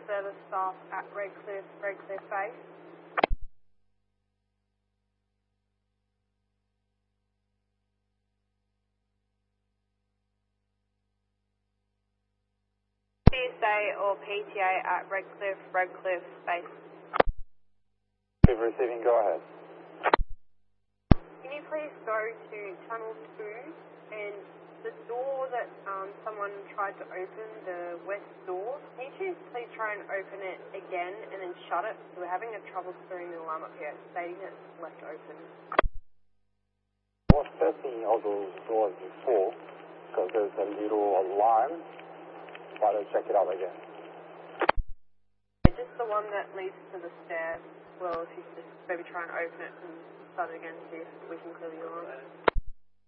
service staff at Redcliffe Base. PSA or PTA at Redcliffe Base. Receiving, go ahead. Can you please go to Tunnel 2 and the door that someone tried to open, the west door, can you please try and open it again and then shut it? We're having a trouble clearing the alarm up here, stating that it's left open. Was testing all those doors before, because there's a little alarm, but I'll check it out again. Just the one that leads to the stairs. Well, if you could just maybe try and open it and start it again, see if we can clear the alarm.